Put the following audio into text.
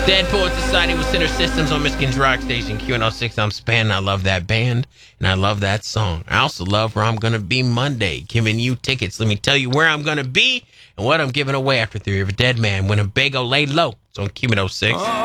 Dead Poet Society with Center Systems on Michigan's Rock Station, QN06. I'm Span. I love that band, and I love that song. I also love Where I'm Going to Be Monday, giving you tickets. Let me tell you where I'm going to be and what I'm giving away after Theory of a Dead Man. When a bagel lay low. It's on QN06.